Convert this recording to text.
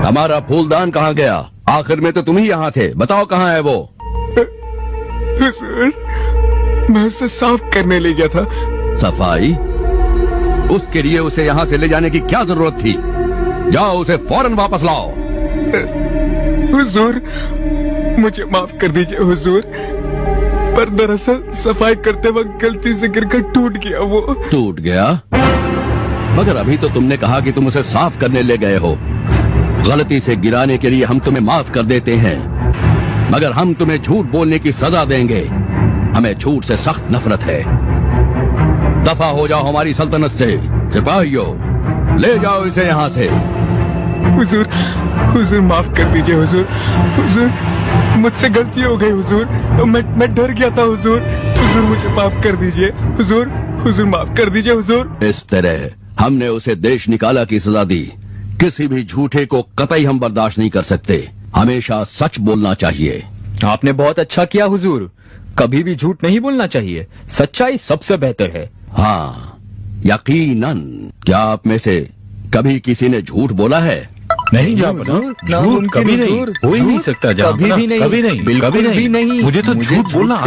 हमारा फूलदान कहाँ गया? आखिर में तो तुम ही यहाँ थे, बताओ कहाँ है वो? हुजूर, मैं उसे साफ करने ले गया था। सफाई? उसके लिए उसे यहाँ से ले जाने की क्या जरूरत थी? जाओ उसे फौरन वापस लाओ। हुजूर, मुझे माफ कर दीजिए हुजूर, पर दरअसल सफाई करते वक्त गलती से गिरकर टूट गया वो। टूट गया? मगर अभी तो तुमने कहा कि तुम उसे साफ करने ले गए हो। गलती से गिराने के लिए हम तुम्हें माफ कर देते हैं, मगर हम तुम्हें झूठ बोलने की सजा देंगे। हमें झूठ से सख्त नफरत है। दफा हो जाओ हमारी सल्तनत से। सिपाहियों, ले जाओ इसे यहाँ से। हुजूर, हुजूर माफ कर दीजिए हुजूर। हुजूर, मुझसे गलती हो गई हुजूर, मैं डर गया था हुजूर। हुजूर मुझे माफ कर दीजिए हुजूर, हुजूर माफ कर दीजिए हुजूर। इस तरह हमने उसे देश निकाला की सजा दी। किसी भी झूठे को कतई हम बर्दाश्त नहीं कर सकते। हमेशा सच बोलना चाहिए। आपने बहुत अच्छा किया हुजूर, कभी भी झूठ नहीं बोलना चाहिए। सच्चाई सबसे बेहतर है। हाँ, यकीनन। क्या आप में से कभी किसी ने झूठ बोला है? नहीं जापना, झूठ कभी नहीं, हो ही नहीं सकता जापना, कभी भी नहीं, कभी नहीं, बिल्कुल कभी भी नहीं। मुझे तो झूठ बोलना